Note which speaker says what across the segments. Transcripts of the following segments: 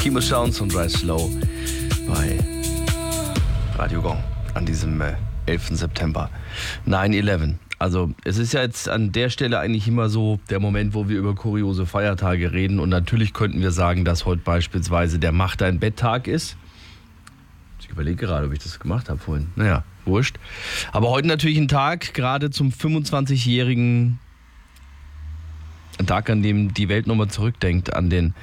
Speaker 1: Kimo Sounds und Rise Slow bei Radio Gong an diesem 11. September. 9/11. Also es ist ja jetzt an der Stelle eigentlich immer so der Moment, wo wir über kuriose Feiertage reden. Und natürlich könnten wir sagen, dass heute beispielsweise der Mach-dein-Bett-Tag ist. Ich überlege gerade, ob ich das gemacht habe vorhin. Naja, wurscht. Aber heute natürlich ein Tag, gerade zum 25-jährigen, ein Tag, an dem die Welt nochmal zurückdenkt, an den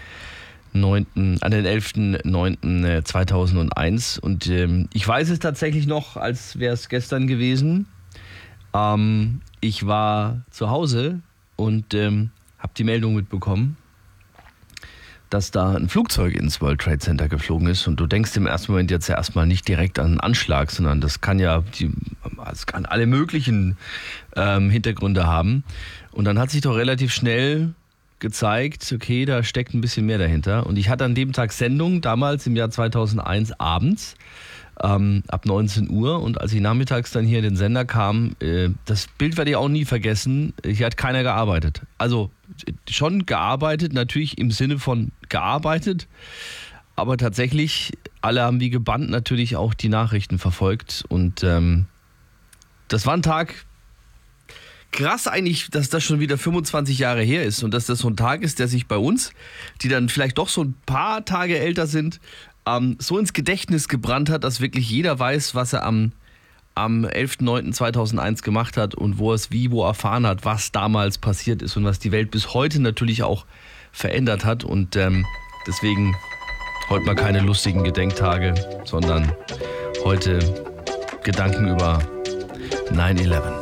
Speaker 1: 11.09.2001. Und ich weiß es tatsächlich noch, als wäre es gestern gewesen. Ich war zu Hause und habe die Meldung mitbekommen, dass da ein Flugzeug ins World Trade Center geflogen ist. Und du denkst im ersten Moment jetzt ja erstmal nicht direkt an einen Anschlag, sondern das kann ja es kann alle möglichen Hintergründe haben. Und dann hat sich doch relativ schnell gezeigt, okay, da steckt ein bisschen mehr dahinter. Und ich hatte an dem Tag Sendung, damals im Jahr 2001 abends, ab 19 Uhr. Und als ich nachmittags dann hier in den Sender kam, das Bild werde ich auch nie vergessen, hier hat keiner gearbeitet. Also schon gearbeitet, natürlich im Sinne von gearbeitet, aber tatsächlich, alle haben wie gebannt natürlich auch die Nachrichten verfolgt. Und das war ein Tag, krass eigentlich, dass das schon wieder 25 Jahre her ist und dass das so ein Tag ist, der sich bei uns, die dann vielleicht doch so ein paar Tage älter sind, so ins Gedächtnis gebrannt hat, dass wirklich jeder weiß, was er am 11.09.2001 gemacht hat und wo er es wo erfahren hat, was damals passiert ist und was die Welt bis heute natürlich auch verändert hat. Und deswegen heute mal keine lustigen Gedenktage, sondern heute Gedanken über 9/11.